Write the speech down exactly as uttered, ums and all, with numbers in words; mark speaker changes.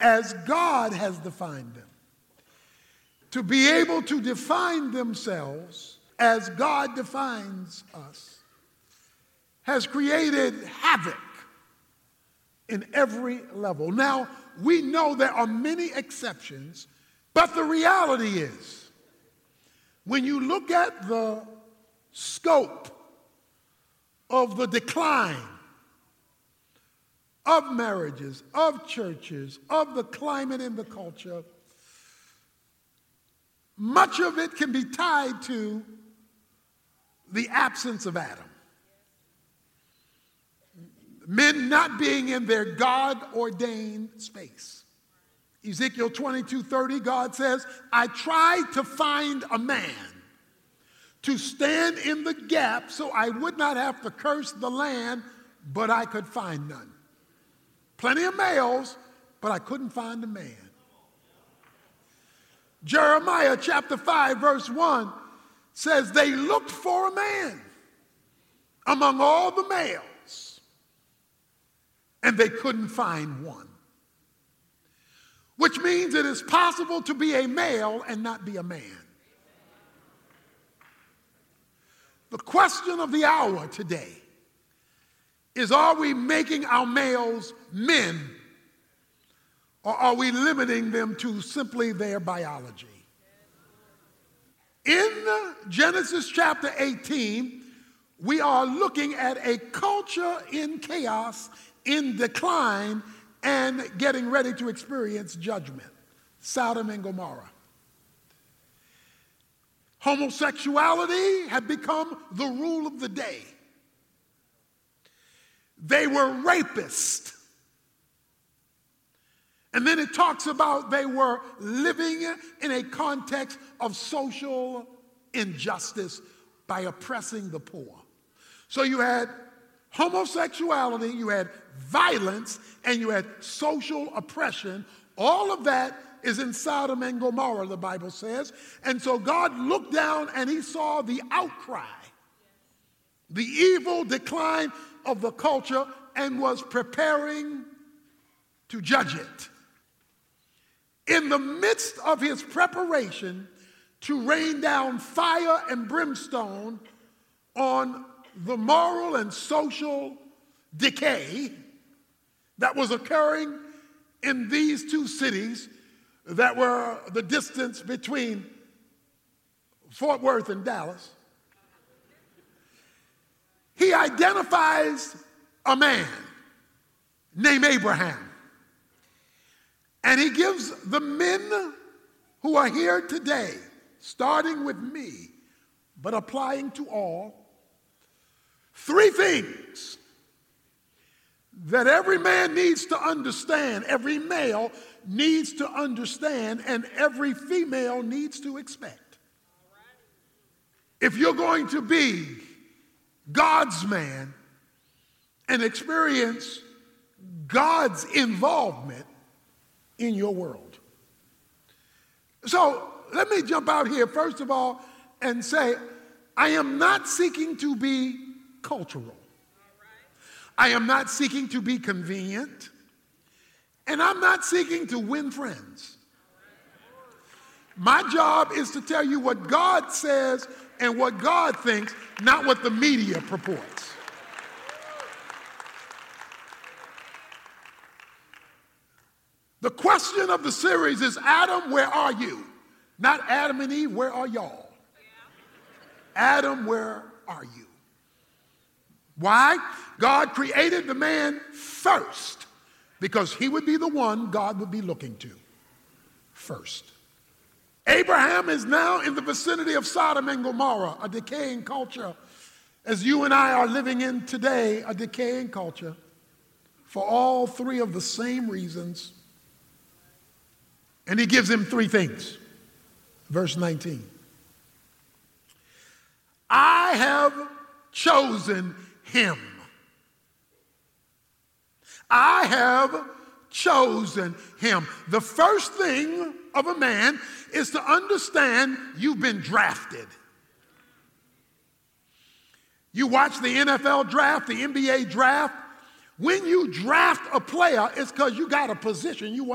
Speaker 1: as God has defined them. To be able to define themselves as God defines us has created havoc in every level. Now, we know there are many exceptions, but the reality is, when you look at the scope of the decline of marriages, of churches, of the climate in the culture, much of it can be tied to the absence of Adam. Men not being in their God-ordained space. Ezekiel twenty-two thirty, God says, I tried to find a man to stand in the gap so I would not have to curse the land, but I could find none. Plenty of males, but I couldn't find a man. Jeremiah chapter five, verse one says they looked for a man among all the males, and they couldn't find one. Which means it is possible to be a male and not be a man. The question of the hour today is, are we making our males men, or are we limiting them to simply their biology? In Genesis chapter eighteen, we are looking at a culture in chaos, in decline, and getting ready to experience judgment. Sodom and Gomorrah. Homosexuality had become the rule of the day. They were rapists. And then it talks about they were living in a context of social injustice by oppressing the poor. So you had homosexuality, you had violence, and you had social oppression. All of that is in Sodom and Gomorrah, the Bible says. And so God looked down and he saw the outcry, the evil decline of the culture, and was preparing to judge it. In the midst of his preparation to rain down fire and brimstone on the moral and social decay that was occurring in these two cities that were the distance between Fort Worth and Dallas, he identifies a man named Abraham. And he gives the men who are here today, starting with me, but applying to all, three things that every man needs to understand, every male needs to understand, and every female needs to expect. If you're going to be God's man and experience God's involvement in your world. So let me jump out here, first of all, and say, I am not seeking to be cultural. I am not seeking to be convenient. And I'm not seeking to win friends. My job is to tell you what God says and what God thinks, not what the media purports. The question of the series is, Adam, where are you? Not Adam and Eve, where are y'all? Adam, where are you? Why? God created the man first because he would be the one God would be looking to first. Abraham is now in the vicinity of Sodom and Gomorrah, a decaying culture, as you and I are living in today, a decaying culture, for all three of the same reasons. And he gives him three things. Verse nineteen. I have chosen him. I have chosen him. The first thing of a man is to understand you've been drafted. You watch the N F L draft, the N B A draft. When you draft a player, it's because you got a position you want.